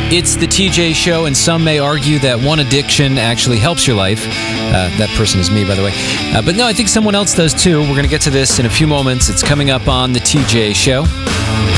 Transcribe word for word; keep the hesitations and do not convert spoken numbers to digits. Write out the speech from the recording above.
It's the T J Show, and some may argue that one addiction actually helps your life. Uh, that person is me, by the way. Uh, but no, I think someone else does too. We're going to get to this in a few moments. It's coming up on the T J Show.